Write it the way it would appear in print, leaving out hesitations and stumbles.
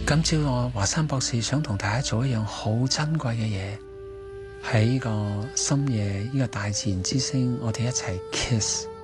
今朝我華山博士想同大家做一樣好珍貴嘅嘢，喺呢個深夜呢個大自然之聲，我哋一齊 kiss。